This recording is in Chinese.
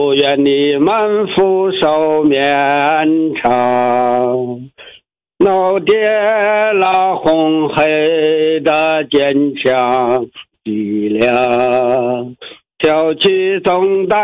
愿你们福寿绵长。老爹那红黑的坚强脊梁，挑起重担